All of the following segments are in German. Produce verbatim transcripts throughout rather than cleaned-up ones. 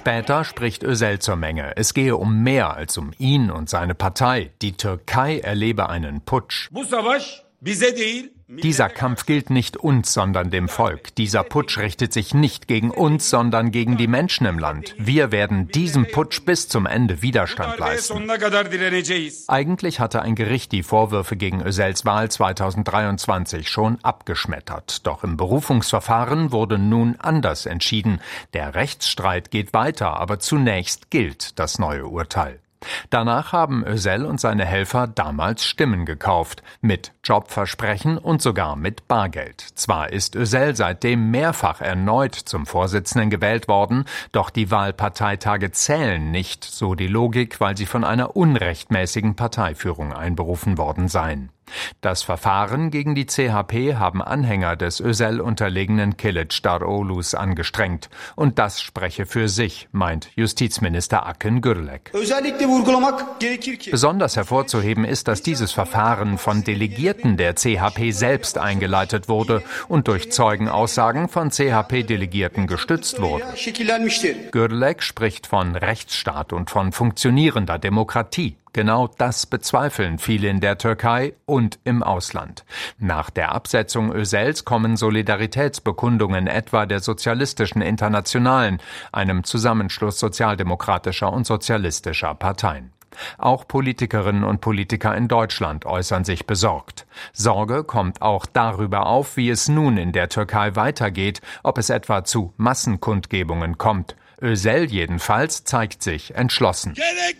Später spricht Özel zur Menge. Es gehe um mehr als um ihn und seine Partei. Die Türkei erlebe einen Putsch. Dieser Kampf gilt nicht uns, sondern dem Volk. Dieser Putsch richtet sich nicht gegen uns, sondern gegen die Menschen im Land. Wir werden diesem Putsch bis zum Ende Widerstand leisten. Eigentlich hatte ein Gericht die Vorwürfe gegen Özels Wahl zweitausenddreiundzwanzig schon abgeschmettert. Doch im Berufungsverfahren wurde nun anders entschieden. Der Rechtsstreit geht weiter, aber zunächst gilt das neue Urteil. Danach haben Özel und seine Helfer damals Stimmen gekauft, mit Jobversprechen und sogar mit Bargeld. Zwar ist Özel seitdem mehrfach erneut zum Vorsitzenden gewählt worden, doch die Wahlparteitage zählen nicht, so die Logik, weil sie von einer unrechtmäßigen Parteiführung einberufen worden seien. Das Verfahren gegen die C H P haben Anhänger des Özel unterlegenen Kılıçdaroğlu's angestrengt. Und das spreche für sich, meint Justizminister Akın Gürlek. Besonders hervorzuheben ist, dass dieses Verfahren von Delegierten der C H P selbst eingeleitet wurde und durch Zeugenaussagen von C H P-Delegierten gestützt wurde. Gürlek spricht von Rechtsstaat und von funktionierender Demokratie. Genau das bezweifeln viele in der Türkei und im Ausland. Nach der Absetzung Özels kommen Solidaritätsbekundungen etwa der Sozialistischen Internationalen, einem Zusammenschluss sozialdemokratischer und sozialistischer Parteien. Auch Politikerinnen und Politiker in Deutschland äußern sich besorgt. Sorge kommt auch darüber auf, wie es nun in der Türkei weitergeht, ob es etwa zu Massenkundgebungen kommt. Özel jedenfalls zeigt sich entschlossen.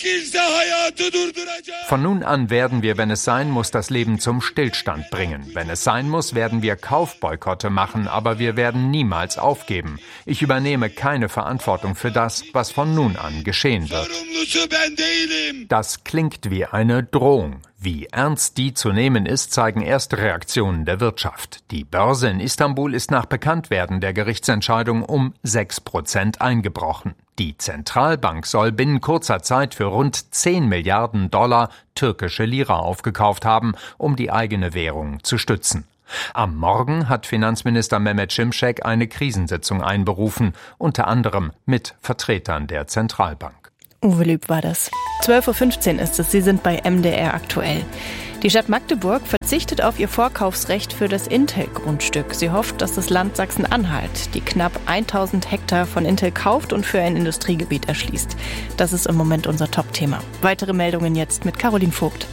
Von nun an werden wir, wenn es sein muss, das Leben zum Stillstand bringen. Wenn es sein muss, werden wir Kaufboykotte machen, aber wir werden niemals aufgeben. Ich übernehme keine Verantwortung für das, was von nun an geschehen wird. Das klingt wie eine Drohung. Wie ernst die zu nehmen ist, zeigen erste Reaktionen der Wirtschaft. Die Börse in Istanbul ist nach Bekanntwerden der Gerichtsentscheidung um sechs Prozent eingebrochen. Die Zentralbank soll binnen kurzer Zeit für rund zehn Milliarden Dollar türkische Lira aufgekauft haben, um die eigene Währung zu stützen. Am Morgen hat Finanzminister Mehmet Şimşek eine Krisensitzung einberufen, unter anderem mit Vertretern der Zentralbank. Uwe Lüb war das. zwölf Uhr fünfzehn ist es, Sie sind bei M D R aktuell. Die Stadt Magdeburg verzichtet auf ihr Vorkaufsrecht für das Intel-Grundstück. Sie hofft, dass das Land Sachsen-Anhalt die knapp tausend Hektar von Intel kauft und für ein Industriegebiet erschließt. Das ist im Moment unser Top-Thema. Weitere Meldungen jetzt mit Caroline Vogt.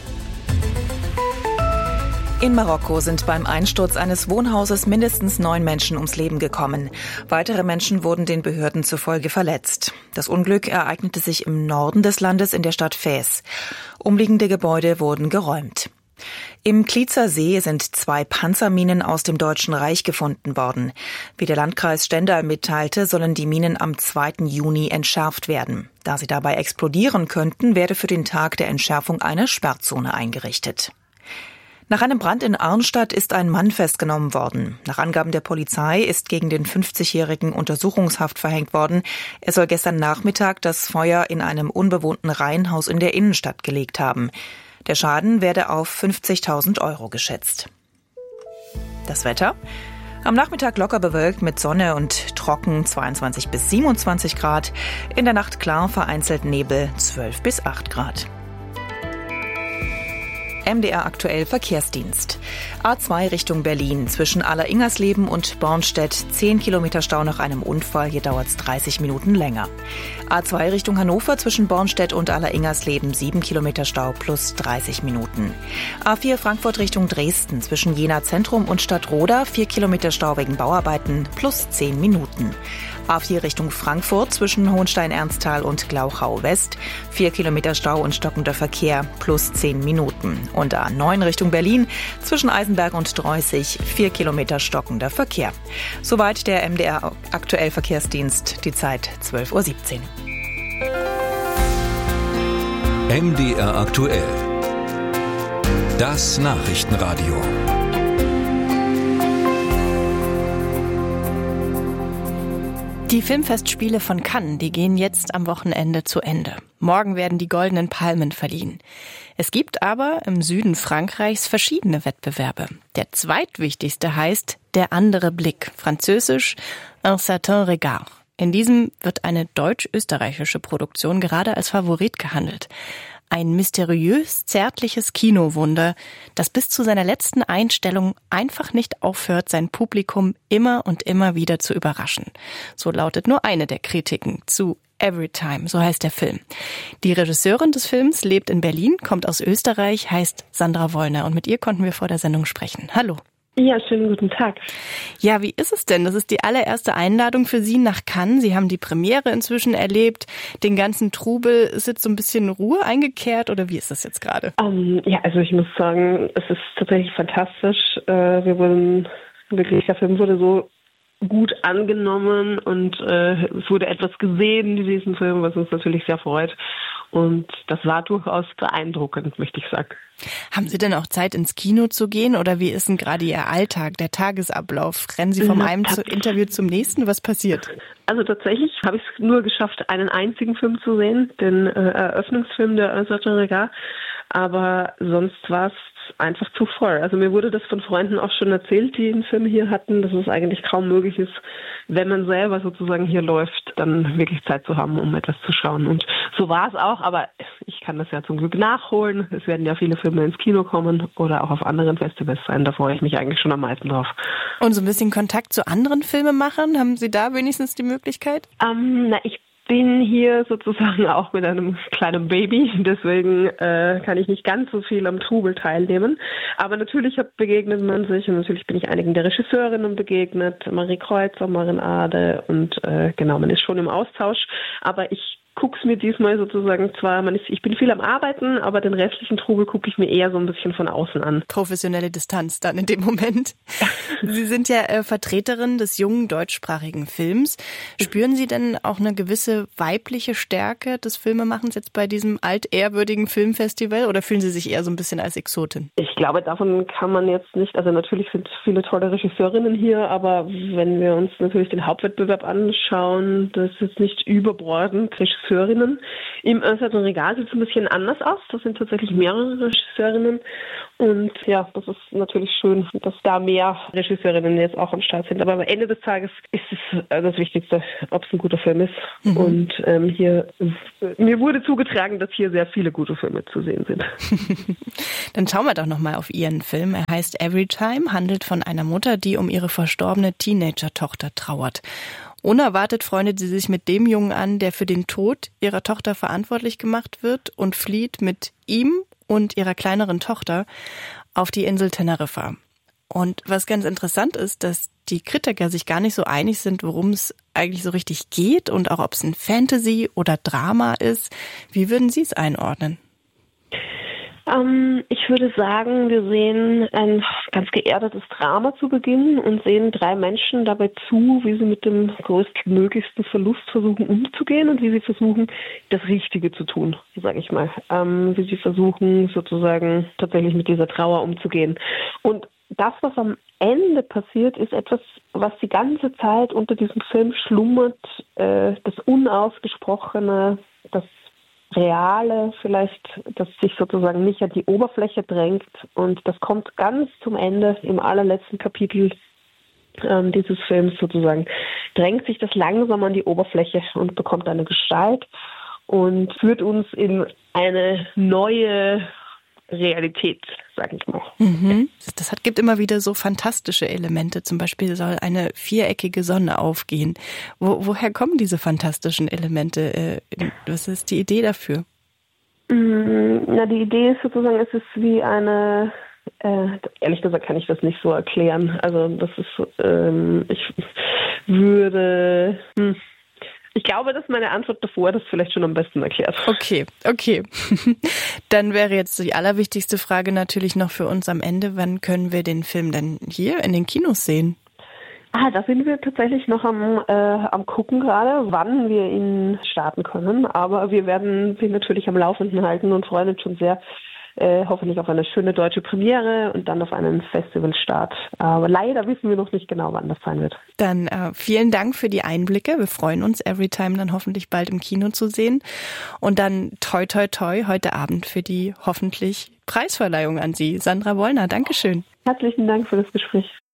In Marokko sind beim Einsturz eines Wohnhauses mindestens neun Menschen ums Leben gekommen. Weitere Menschen wurden den Behörden zufolge verletzt. Das Unglück ereignete sich im Norden des Landes in der Stadt Fez. Umliegende Gebäude wurden geräumt. Im Kliezer See sind zwei Panzerminen aus dem Deutschen Reich gefunden worden. Wie der Landkreis Stendal mitteilte, sollen die Minen am zweiten Juni entschärft werden. Da sie dabei explodieren könnten, werde für den Tag der Entschärfung eine Sperrzone eingerichtet. Nach einem Brand in Arnstadt ist ein Mann festgenommen worden. Nach Angaben der Polizei ist gegen den fünfzigjährigen Untersuchungshaft verhängt worden. Er soll gestern Nachmittag das Feuer in einem unbewohnten Reihenhaus in der Innenstadt gelegt haben. Der Schaden werde auf fünfzigtausend Euro geschätzt. Das Wetter? Am Nachmittag locker bewölkt mit Sonne und trocken zweiundzwanzig bis siebenundzwanzig Grad. In der Nacht klar, vereinzelt Nebel zwölf bis acht Grad. M D R aktuell Verkehrsdienst. A zwei Richtung Berlin zwischen Aller-Ingersleben und Bornstedt zehn Kilometer Stau nach einem Unfall, hier dauert es dreißig Minuten länger. A zwei Richtung Hannover zwischen Bornstedt und Aller-Ingersleben sieben Kilometer Stau plus dreißig Minuten. A vier Frankfurt Richtung Dresden zwischen Jena Zentrum und Stadtroda vier Kilometer Stau wegen Bauarbeiten plus zehn Minuten. A vier Richtung Frankfurt zwischen Hohenstein-Ernsthal und Glauchau West vier Kilometer Stau und stockender Verkehr plus zehn Minuten. Und A neun Richtung Berlin zwischen Eisenberg und Dreußig vier Kilometer stockender Verkehr. Soweit der M D R aktuell Verkehrsdienst, die Zeit zwölf Uhr siebzehn. M D R aktuell. Das Nachrichtenradio. Die Filmfestspiele von Cannes, die gehen jetzt am Wochenende zu Ende. Morgen werden die Goldenen Palmen verliehen. Es gibt aber im Süden Frankreichs verschiedene Wettbewerbe. Der zweitwichtigste heißt Der andere Blick, französisch Un certain regard. In diesem wird eine deutsch-österreichische Produktion gerade als Favorit gehandelt. Ein mysteriös zärtliches Kinowunder, das bis zu seiner letzten Einstellung einfach nicht aufhört, sein Publikum immer und immer wieder zu überraschen. So lautet nur eine der Kritiken zu Everytime, so heißt der Film. Die Regisseurin des Films lebt in Berlin, kommt aus Österreich, heißt Sandra Wollner und mit ihr konnten wir vor der Sendung sprechen. Hallo. Ja, schönen guten Tag. Ja, wie ist es denn? Das ist die allererste Einladung für Sie nach Cannes. Sie haben die Premiere inzwischen erlebt. Den ganzen Trubel, ist jetzt so ein bisschen Ruhe eingekehrt oder wie ist das jetzt gerade? Um, ja, also ich muss sagen, es ist tatsächlich fantastisch. Äh, wir wurden wirklich, der Film wurde so gut angenommen und äh, es wurde etwas gesehen in diesem Film, was uns natürlich sehr freut. Und das war durchaus beeindruckend, möchte ich sagen. Haben Sie denn auch Zeit, ins Kino zu gehen oder wie ist denn gerade Ihr Alltag, der Tagesablauf? Rennen Sie vom einem Interview zum nächsten? Was passiert? Also tatsächlich habe ich es nur geschafft, einen einzigen Film zu sehen, den äh, Eröffnungsfilm der Œuvre Regard. Aber sonst war es einfach zu voll. Also mir wurde das von Freunden auch schon erzählt, die den Film hier hatten, dass es eigentlich kaum möglich ist, wenn man selber sozusagen hier läuft, dann wirklich Zeit zu haben, um etwas zu schauen. Und so war es auch, aber ich kann das ja zum Glück nachholen. Es werden ja viele Filme ins Kino kommen oder auch auf anderen Festivals sein. Da freue ich mich eigentlich schon am meisten drauf. Und so ein bisschen Kontakt zu anderen Filmemachern, haben Sie da wenigstens die Möglichkeit? Ähm, na, ich bin hier sozusagen auch mit einem kleinen Baby, deswegen äh, kann ich nicht ganz so viel am Trubel teilnehmen. Aber natürlich hat, begegnet man sich und natürlich bin ich einigen der Regisseurinnen begegnet, Marie Kreuzer, Maren Ade und äh, genau, man ist schon im Austausch. Aber ich guck's mir diesmal sozusagen zwar, man ist, ich bin viel am Arbeiten, aber den restlichen Trubel gucke ich mir eher so ein bisschen von außen an. Professionelle Distanz dann in dem Moment. Sie sind ja äh, Vertreterin des jungen deutschsprachigen Films. Spüren Sie denn auch eine gewisse weibliche Stärke des Filmemachens jetzt bei diesem altehrwürdigen Filmfestival oder fühlen Sie sich eher so ein bisschen als Exotin? Ich glaube, davon kann man jetzt nicht, also natürlich sind viele tolle Regisseurinnen hier, aber wenn wir uns natürlich den Hauptwettbewerb anschauen, das ist jetzt nicht überbordend. Regisseurinnen. Im Œuvre Regard sieht es ein bisschen anders aus. Das sind tatsächlich mehrere Regisseurinnen. Und ja, das ist natürlich schön, dass da mehr Regisseurinnen jetzt auch am Start sind. Aber am Ende des Tages ist es das Wichtigste, ob es ein guter Film ist. Mhm. Und ähm, hier, mir wurde zugetragen, dass hier sehr viele gute Filme zu sehen sind. Dann schauen wir doch nochmal auf Ihren Film. Er heißt Everytime, handelt von einer Mutter, die um ihre verstorbene Teenager-Tochter trauert. Unerwartet freundet sie sich mit dem Jungen an, der für den Tod ihrer Tochter verantwortlich gemacht wird und flieht mit ihm und ihrer kleineren Tochter auf die Insel Teneriffa. Und was ganz interessant ist, dass die Kritiker sich gar nicht so einig sind, worum es eigentlich so richtig geht und auch ob es ein Fantasy oder Drama ist. Wie würden Sie es einordnen? Ähm, ich würde sagen, wir sehen ein ganz geerdetes Drama zu Beginn und sehen drei Menschen dabei zu, wie sie mit dem größtmöglichsten Verlust versuchen umzugehen und wie sie versuchen, das Richtige zu tun, sage ich mal. Ähm, wie sie versuchen, sozusagen tatsächlich mit dieser Trauer umzugehen. Und das, was am Ende passiert, ist etwas, was die ganze Zeit unter diesem Film schlummert, äh, das Unausgesprochene, das Reale vielleicht, das sich sozusagen nicht an die Oberfläche drängt und das kommt ganz zum Ende, im allerletzten Kapitel ähm, dieses Films sozusagen, drängt sich das langsam an die Oberfläche und bekommt eine Gestalt und führt uns in eine neue Realität, sage ich mal. Mhm. Das hat, gibt immer wieder so fantastische Elemente. Zum Beispiel soll eine viereckige Sonne aufgehen. Wo, woher kommen diese fantastischen Elemente? Was ist die Idee dafür? Na, die Idee ist sozusagen, es ist wie eine, äh, ehrlich gesagt kann ich das nicht so erklären. Also das ist, ähm, ich würde... Hm, Ich glaube, dass meine Antwort davor das vielleicht schon am besten erklärt. Okay, okay. Dann wäre jetzt die allerwichtigste Frage natürlich noch für uns am Ende. Wann können wir den Film denn hier in den Kinos sehen? Ah, da sind wir tatsächlich noch am, äh, am gucken gerade, wann wir ihn starten können. Aber wir werden ihn natürlich am Laufenden halten und freuen uns schon sehr, Äh, hoffentlich auf eine schöne deutsche Premiere und dann auf einen Festivalstart. Aber leider wissen wir noch nicht genau, wann das sein wird. Dann äh, vielen Dank für die Einblicke. Wir freuen uns, Everytime dann hoffentlich bald im Kino zu sehen. Und dann toi toi toi heute Abend für die hoffentlich Preisverleihung an Sie. Sandra Wollner, Dankeschön. Herzlichen Dank für das Gespräch.